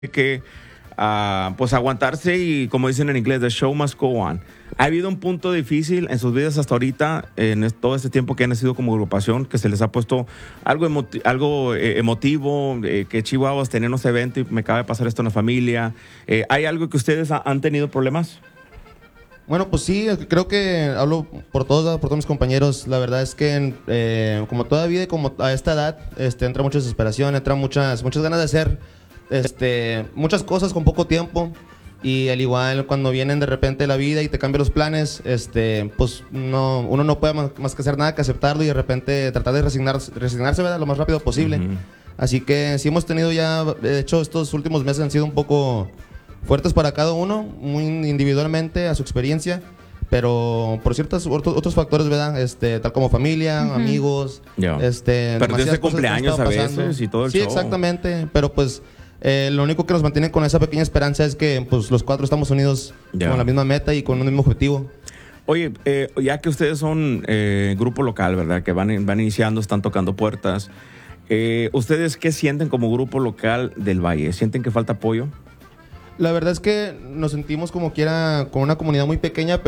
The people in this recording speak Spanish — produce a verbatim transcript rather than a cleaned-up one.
que uh, pues aguantarse y, como dicen en inglés, the show must go on. ¿Ha habido un punto difícil en sus vidas hasta ahorita, en todo este tiempo que han nacido como agrupación, que se les ha puesto algo, emo- algo eh, emotivo, eh, que Chihuahuas tenemos evento y me acaba de pasar esto en la familia? Eh, ¿Hay algo que ustedes ha- han tenido problemas? Bueno, pues sí, creo que hablo por todos, por todos mis compañeros. La verdad es que eh, como toda vida y como a esta edad, este, entra mucha desesperación, entra muchas, muchas ganas de hacer este, muchas cosas con poco tiempo. Y al igual cuando vienen de repente la vida y te cambia los planes, este, pues no, uno no puede más, más que hacer nada que aceptarlo y de repente tratar de resignarse, resignarse, ¿verdad?, lo más rápido posible. Uh-huh. Así que sí hemos tenido ya, de hecho estos últimos meses han sido un poco fuertes para cada uno, muy individualmente a su experiencia, pero por ciertos otros, otros factores, ¿verdad? Este, tal como familia, uh-huh. amigos, yeah. este, perderse cumpleaños a veces y todo el sí, show. Exactamente, pero pues eh, lo único que nos mantiene con esa pequeña esperanza es que pues los cuatro estamos unidos yeah. con la misma meta y con un mismo objetivo. Oye, eh, ya que ustedes son eh, grupo local, ¿verdad? Que van, van iniciando, están tocando puertas. Eh, ¿Ustedes qué sienten como grupo local del Valle? ¿Sienten que falta apoyo? La verdad es que nos sentimos como quiera con una comunidad muy pequeña, pero